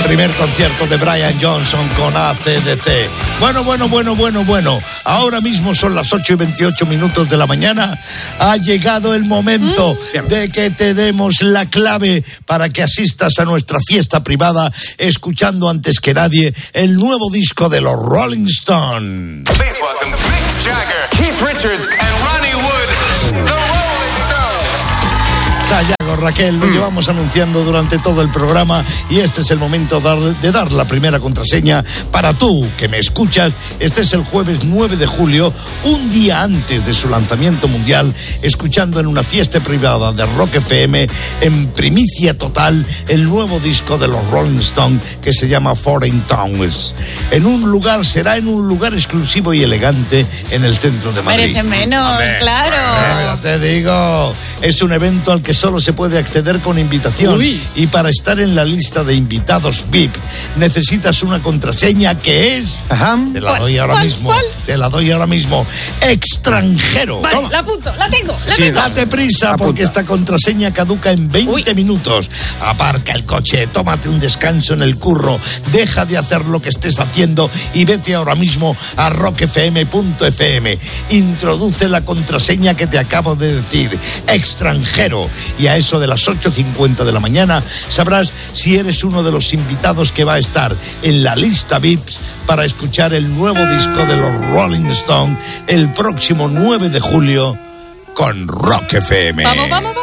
Primer concierto de Brian Johnson con AC/DC. Bueno. Ahora mismo son las 8:28 de la mañana. Ha llegado el momento de que te demos la clave para que asistas a nuestra fiesta privada escuchando antes que nadie el nuevo disco de los Rolling Stones. Please welcome Mick Jagger, Keith Richards and Ronnie Wood, the Rolling Stones. Sayago, Raquel, lo llevamos anunciando durante todo el programa y este es el momento de dar la primera contraseña para tú que me escuchas. Este es el jueves 9 de julio, un día antes de su lanzamiento mundial, escuchando en una fiesta privada de Rock FM en primicia total el nuevo disco de los Rolling Stones que se llama Foreign Towns. Será en un lugar exclusivo y elegante en el centro de Madrid. Merece menos, claro. Te digo, es un evento al que solo se puede acceder con invitación. Y para estar en la lista de invitados VIP necesitas una contraseña que es... Te la doy ahora mismo. Extranjero. Vale, la apunto, la tengo. Date prisa porque esta contraseña caduca en 20 minutos. Aparca el coche, tómate un descanso en el curro, deja de hacer lo que estés haciendo y vete ahora mismo a rockfm.fm. Introduce la contraseña que te acabo de decir, extranjero, y a eso de las 8:50 de la mañana sabrás si eres uno de los invitados que va a estar en la lista VIPs para escuchar el nuevo disco de los Rolling Stones el próximo 9 de julio con Rock FM. Vamos.